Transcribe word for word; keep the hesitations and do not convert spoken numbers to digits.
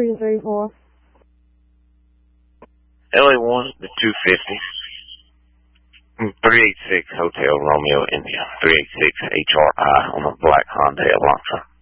two three four. L A one to two fifty. three eight six Hotel Romeo India. three eight six H R I on a black Hyundai Elantra.